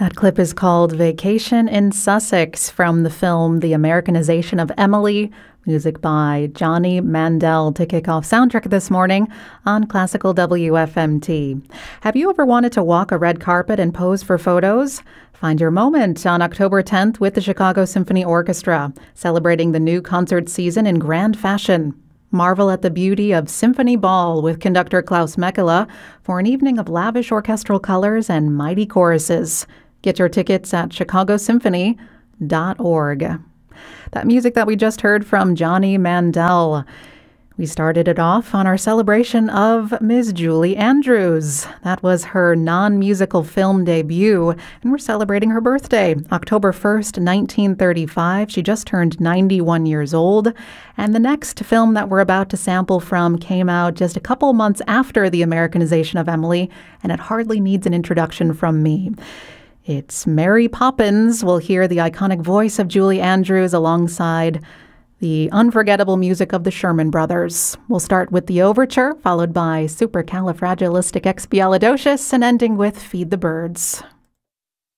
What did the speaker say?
That clip is called Vacation in Sussex from the film The Americanization of Emily. Music by Johnny Mandel to kick off Soundtrack this morning on Classical WFMT. Have you ever wanted to walk a red carpet and pose for photos? Find your moment on October 10th with the Chicago Symphony Orchestra, celebrating the new concert season in grand fashion. Marvel at the beauty of Symphony Ball with conductor Klaus Mekela for an evening of lavish orchestral colors and mighty choruses. Get your tickets at chicagosymphony.org. That music that we just heard from Johnny Mandel. We started it off on our celebration of Ms. Julie Andrews. That was her non-musical film debut, and we're celebrating her birthday, October 1st, 1935. She just turned 91 years old, and the next film that we're about to sample from came out just a couple months after The Americanization of Emily, and it hardly needs an introduction from me. It's Mary Poppins. We'll hear the iconic voice of Julie Andrews alongside the unforgettable music of the Sherman Brothers. We'll start with the overture, followed by Supercalifragilisticexpialidocious, and ending with Feed the Birds.